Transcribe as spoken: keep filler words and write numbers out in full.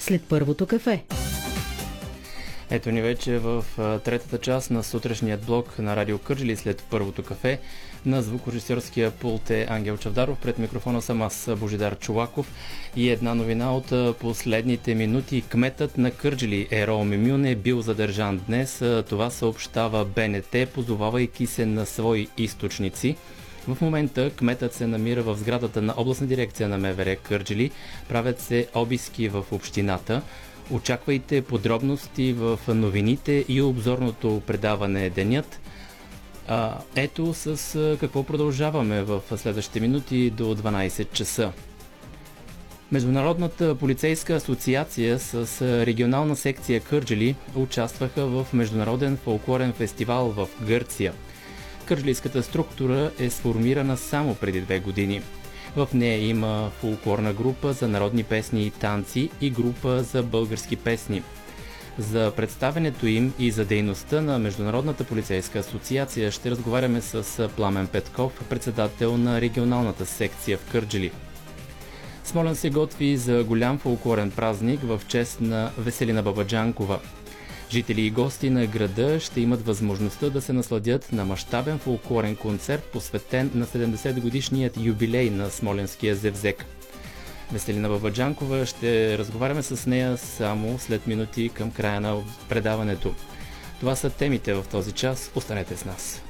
след първото кафе. Ето ни вече в третата част на сутрешният блок на Радио Кърджали след първото кафе. На звукорежисьорския пулт е Ангел Чавдаров, пред микрофона съм аз, Божидар Чолаков. И една новина от последните минути. Кметът на Кърджали Ерол Мемюн е бил задържан днес. Това съобщава БНТ, позовавайки се на свои източници. В момента кметът се намира в сградата на областна дирекция на МВР Кърджали. Правят се обиски в общината. Очаквайте подробности в новините и обзорното предаване Денят. А, ето с какво продължаваме в следващите минути до дванайсет часа. Международната полицейска асоциация с регионална секция Кърджали участваха в международен фолклорен фестивал в Гърция. Кърджалийската структура е сформирана само преди две години. В нея има фолклорна група за народни песни и танци и група за български песни. За представянето им и за дейността на Международната полицейска асоциация ще разговаряме с Пламен Петков, председател на регионалната секция в Кърджали. Смолян се готви за голям фолклорен празник в чест на Веселина Бабаджанкова. Жители и гости на града ще имат възможността да се насладят на мащабен фолклорен концерт, посветен на седемдесет годишният юбилей на Смолянския зевзек. Веселина Бабаджанкова ще разговаряме с нея само след минути към края на предаването. Това са темите в този час. Останете с нас.